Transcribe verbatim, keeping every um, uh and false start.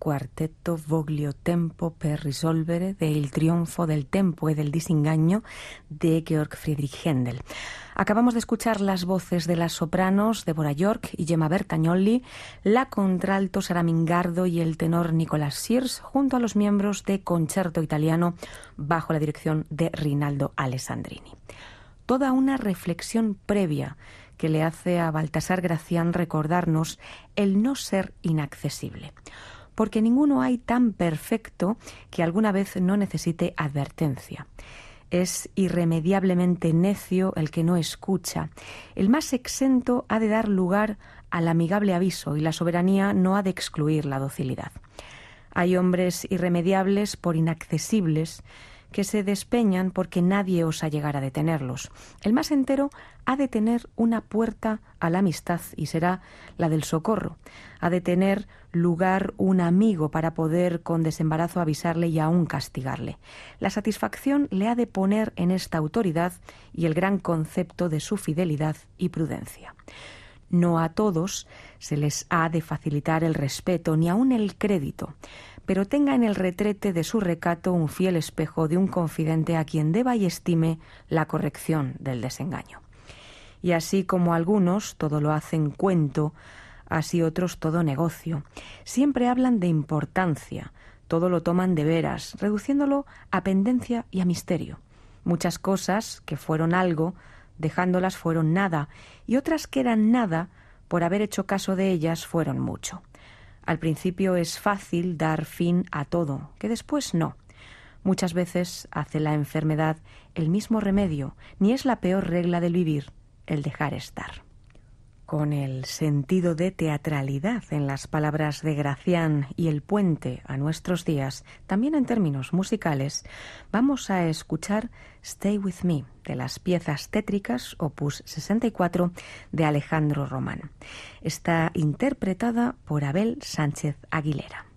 quartetto voglio tempo per risolvere de Il trionfo del tempo e del disingaño de Georg Friedrich Händel. Acabamos de escuchar las voces de las sopranos Deborah York y Gemma Bertagnolli, la contralto Sara Mingardo y el tenor Nicolas Sears, junto a los miembros de Concerto Italiano bajo la dirección de Rinaldo Alessandrini. Toda una reflexión previa que le hace a Baltasar Gracián recordarnos el no ser inaccesible, porque ninguno hay tan perfecto que alguna vez no necesite advertencia. Es irremediablemente necio el que no escucha. El más exento ha de dar lugar al amigable aviso y la soberanía no ha de excluir la docilidad. Hay hombres irremediables por inaccesibles que se despeñan porque nadie osa llegar a detenerlos. El más entero ha de tener una puerta a la amistad y será la del socorro. Ha de tener lugar un amigo para poder con desembarazo avisarle y aún castigarle. La satisfacción le ha de poner en esta autoridad y el gran concepto de su fidelidad y prudencia. No a todos se les ha de facilitar el respeto ni aun el crédito, pero tenga en el retrete de su recato un fiel espejo de un confidente a quien deba y estime la corrección del desengaño. Y así como algunos todo lo hacen cuento, así otros todo negocio. Siempre hablan de importancia, todo lo toman de veras, reduciéndolo a pendencia y a misterio. Muchas cosas que fueron algo, dejándolas fueron nada, y otras que eran nada, por haber hecho caso de ellas, fueron mucho. Al principio es fácil dar fin a todo, que después no. Muchas veces hace la enfermedad el mismo remedio, ni es la peor regla del vivir el dejar estar. Con el sentido de teatralidad en las palabras de Gracián y el puente a nuestros días, también en términos musicales, vamos a escuchar Stay With Me, de las piezas tétricas opus sesenta y cuatro de Alejandro Román. Está interpretada por Abel Sánchez Aguilera.